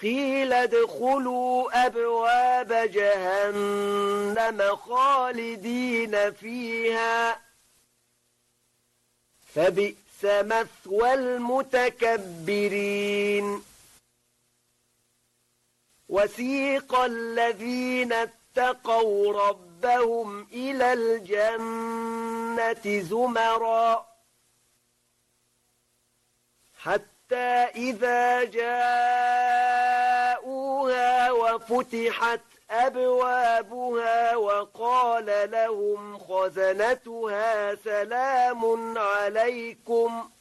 قيل ادخلوا أبواب جهنم خالدين فيها فبئس مثوى المتكبرين وسيق الذين اتقوا ربهم إلى الجنة زمرا حتى إذا جاءوها وفتحت أبوابها وقال لهم خزنتها سلام عليكم